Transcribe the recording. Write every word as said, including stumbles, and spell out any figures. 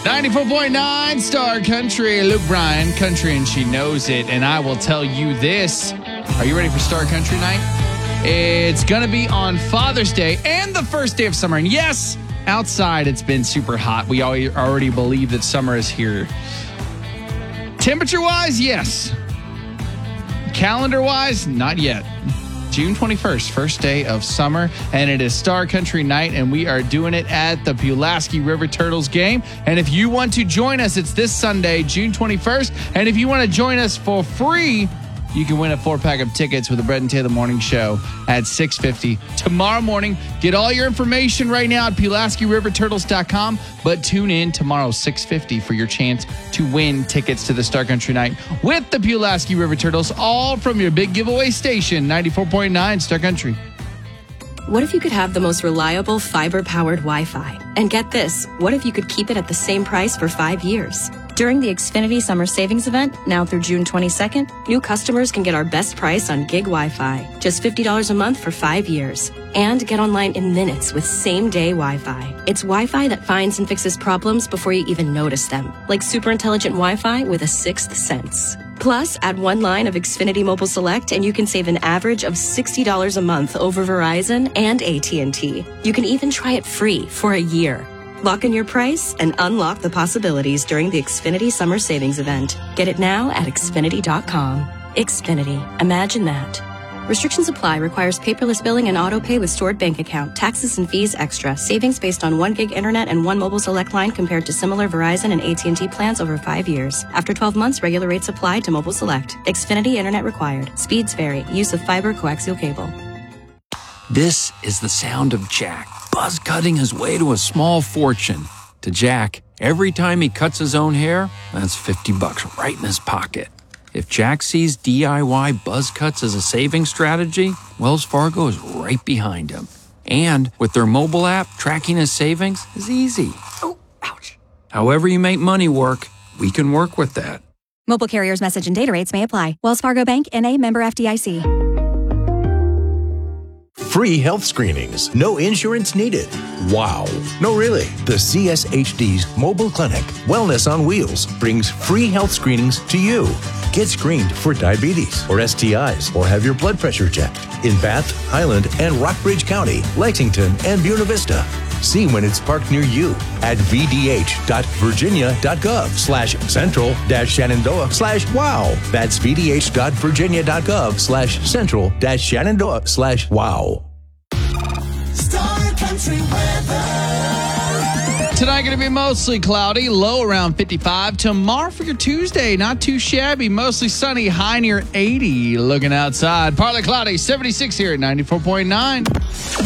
ninety-four point nine Star Country. Luke Bryan, country, and she knows it. And I will tell you this. Are you ready for Star Country Night? It's going to be on Father's Day and the first day of summer. And yes, outside it's been super hot. We already believe that summer is here. Temperature-wise, yes. Calendar-wise, not yet. June twenty-first, first day of summer, and it is Star Country Night, and we are doing it at the Pulaski River Turtles game. And if you want to join us, it's this Sunday, June twenty-first. And if you want to join us for free, you can win a four-pack of tickets with the Brett and Taylor Morning Show at six fifty tomorrow morning. Get all your information right now at Pulaski River Turtles dot com, but tune in tomorrow, six fifty, for your chance to win tickets to the Star Country Night with the Pulaski River Turtles, all from your big giveaway station, ninety-four point nine Star Country. What if you could have the most reliable fiber-powered Wi-Fi? And get this, what if you could keep it at the same price for five years? During the Xfinity Summer Savings Event, now through June twenty-second, new customers can get our best price on gig Wi-Fi, just fifty dollars a month for five years. And get online in minutes with same-day Wi-Fi. It's Wi-Fi that finds and fixes problems before you even notice them, like super intelligent Wi-Fi with a sixth sense. Plus, add one line of Xfinity Mobile Select and you can save an average of sixty dollars a month over Verizon and A T and T. You can even try it free for a year. Lock in your price and unlock the possibilities during the Xfinity Summer Savings Event. Get it now at Xfinity dot com. Xfinity. Imagine that. Restrictions apply. Requires paperless billing and auto pay with stored bank account. Taxes and fees extra. Savings based on one gig internet and one mobile select line compared to similar Verizon and A T and T plans over five years. After twelve months, regular rates apply to mobile select. Xfinity internet required. Speeds vary. Use of fiber coaxial cable. This is the sound of Jack, buzz cutting his way to a small fortune. To Jack, every time he cuts his own hair, that's fifty bucks right in his pocket. If Jack sees D I Y buzz cuts as a saving strategy, Wells Fargo is right behind him. And with their mobile app, tracking his savings is easy. Oh, ouch. However you make money work, we can work with that. Mobile carriers' message and data rates may apply. Wells Fargo Bank, N A, member F D I C. Free health screenings. No insurance needed. Wow. No, really. The C S H D's mobile clinic, Wellness on Wheels, brings free health screenings to you. Get screened for diabetes or S T Is or have your blood pressure checked in Bath, Highland, and Rockbridge County, Lexington, and Buena Vista. See when it's parked near you at vdh.virginia.gov slash central dash Shenandoah slash wow. That's vdh.virginia.gov slash central dash Shenandoah slash wow. Star Country weather. Tonight going to be mostly cloudy, low around fifty-five. Tomorrow for your Tuesday, not too shabby, mostly sunny, high near eighty. Looking outside, partly cloudy, seventy-six here at ninety-four point nine.